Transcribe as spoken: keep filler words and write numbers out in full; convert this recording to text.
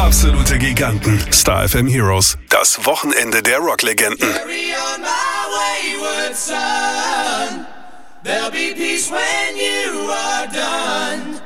Absolute Giganten. Star F M Heroes. Das Wochenende der Rocklegenden. Carry on my wayward son. There'll be peace when you are done.